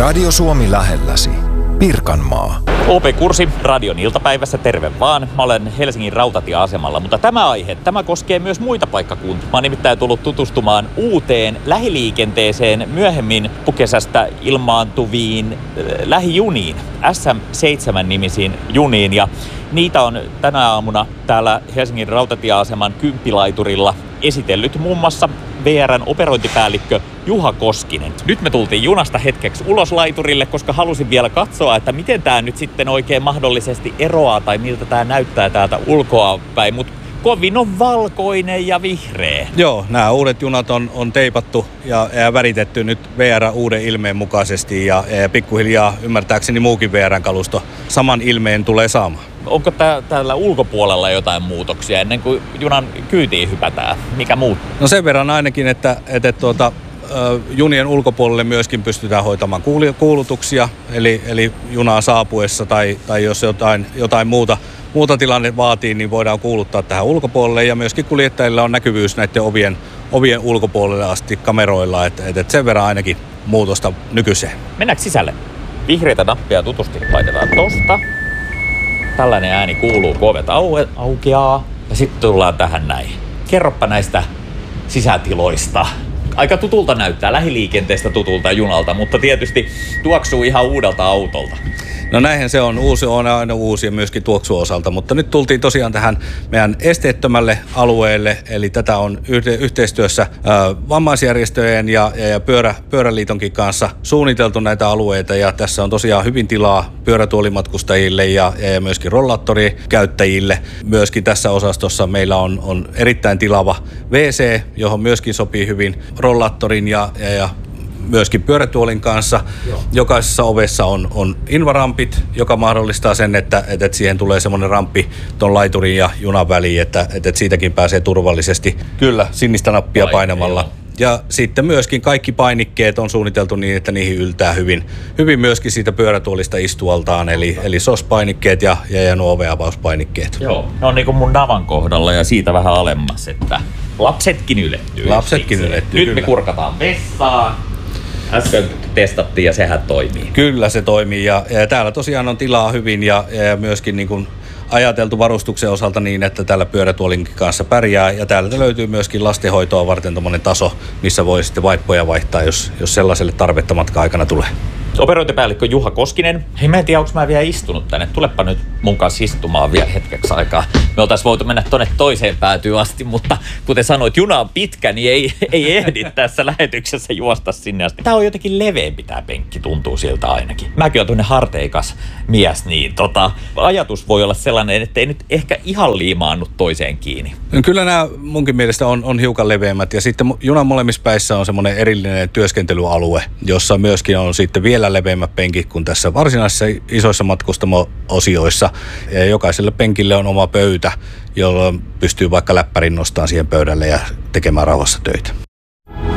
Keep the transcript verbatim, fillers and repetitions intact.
Radio Suomi lähelläsi. Pirkanmaa. O P-kurssi radion iltapäivässä, terve vaan. Mä olen Helsingin rautatieasemalla, mutta tämä aihe, tämä koskee myös muita paikkakuntia. Mä oon nimittäin tullut tutustumaan uuteen lähiliikenteeseen myöhemmin kesästä ilmaantuviin äh, lähijuniin, S M seitsemän nimisiin juniin. Ja niitä on tänä aamuna täällä Helsingin rautatieaseman kymppilaiturilla esitellyt muun muassa V R:n operointipäällikkö Juha Koskinen. Nyt me tultiin junasta hetkeksi ulos laiturille, koska halusin vielä katsoa, että miten tämä nyt sitten oikein mahdollisesti eroaa tai miltä tämä näyttää täältä ulkoa päin. Mutta kovin on valkoinen ja vihreä. Joo, nämä uudet junat on, on teipattu ja, ja väritetty nyt V R uuden ilmeen mukaisesti ja, ja pikkuhiljaa ymmärtääkseni muukin V R:n kalusto saman ilmeen tulee saamaan. Onko tää, täällä ulkopuolella jotain muutoksia ennen kuin junan kyytiin hypätään? Mikä muut? No sen verran ainakin, että, että tuota, junien ulkopuolelle myöskin pystytään hoitamaan kuulutuksia, eli, eli junaan saapuessa tai, tai jos jotain, jotain muuta, muuta tilanne vaatii, niin voidaan kuuluttaa tähän ulkopuolelle ja myöskin kuljettajilla on näkyvyys näiden ovien, ovien ulkopuolelle asti kameroilla, että, että sen verran ainakin muutosta nykyiseen. Mennäänkö sisälle? Vihreitä nappia tutusti laitetaan tosta. Tällainen ääni kuuluu, kun ovet au- aukeaa ja sitten tullaan tähän näin. Kerroppa näistä sisätiloista. Aika tutulta näyttää, lähiliikenteestä tutulta junalta, mutta tietysti tuoksuu ihan uudelta autolta. No näinhän se on. Uusi on aina uusi ja myöskin tuoksun osalta, mutta nyt tultiin tosiaan tähän meidän esteettömälle alueelle, eli tätä on yhteistyössä äh, vammaisjärjestöjen ja, ja pyörä, Pyöräliitonkin kanssa suunniteltu näitä alueita ja tässä on tosiaan hyvin tilaa pyörätuolimatkustajille ja, ja myöskin rollaattorikäyttäjille. Myöskin tässä osastossa meillä on, on erittäin tilava W C, johon myöskin sopii hyvin rollaattorin ja, ja, ja myöskin pyörätuolin kanssa. Joo. Jokaisessa ovessa on, on invarampit, joka mahdollistaa sen, että, että siihen tulee semmoinen ramppi ton laiturin ja junan väliin, että, että siitäkin pääsee turvallisesti. Kyllä, sinistä nappia painamalla. Joo. Ja sitten myöskin kaikki painikkeet on suunniteltu niin, että niihin yltää hyvin, hyvin myöskin siitä pyörätuolista istualtaan, eli, eli S O S-painikkeet ja, ja, ja nuo oveavauspainikkeet. Joo, ne on niin kuin mun navan kohdalla ja siitä vähän alemmas, että lapsetkin ylettyy. Lapsetkin ylettyy, Nyt kyllä. me kurkataan vessaan. Äsken testattiin ja sehän toimii. Kyllä se toimii ja, ja täällä tosiaan on tilaa hyvin ja, ja myöskin niin kuin ajateltu varustuksen osalta niin, että täällä pyörätuolinkin kanssa pärjää ja täältä löytyy myöskin lastenhoitoa varten tommonen taso, missä voi sitten vaippoja vaihtaa, jos, jos sellaiselle tarvetta matka-aikana tulee. Operointipäällikkö Juha Koskinen. Hei, mä en tiedä, onko mä vielä istunut tänne. Tulepa nyt mun kanssa istumaan vielä hetkeksi aikaa. Me oltais voitu mennä tonne toiseen päätyyn asti, mutta kuten sanoit, juna on pitkä, niin ei, ei ehdi tässä lähetyksessä juosta sinne asti. Tää on jotenkin leveämpi tää penkki, tuntuu siltä ainakin. Mäkin oon tuonne harteikas mies, niin tota, ajatus voi olla sellainen, että ei nyt ehkä ihan liimaannut toiseen kiinni. Kyllä nämä munkin mielestä on, on hiukan leveämmät ja sitten junan molemmissa päissä on semmoinen erillinen työskentelyalue, jossa myöskin on sitten vielä leveämmät penkit kuin tässä varsinaisissa isoissa matkustamo-osioissa. Ja jokaiselle penkille on oma pöytä, jolloin pystyy vaikka läppärin nostamaan siihen pöydälle ja tekemään rauhassa töitä.